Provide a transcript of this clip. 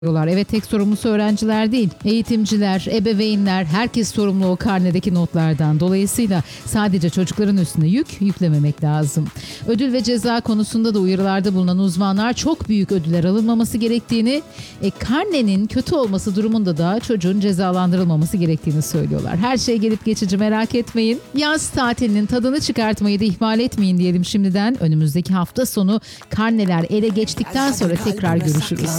Evet, tek sorumlusu öğrenciler değil, eğitimciler, ebeveynler, herkes sorumlu o karnedeki notlardan. Dolayısıyla sadece çocukların üstüne yüklememek lazım. Ödül ve ceza konusunda da uyarılarda bulunan uzmanlar çok büyük ödüller alınmaması gerektiğini, karnenin kötü olması durumunda da çocuğun cezalandırılmaması gerektiğini söylüyorlar. Her şey gelip geçici, merak etmeyin. Yaz tatilinin tadını çıkartmayı da ihmal etmeyin diyelim şimdiden. Önümüzdeki hafta sonu karneler ele geçtikten sonra tekrar görüşürüz.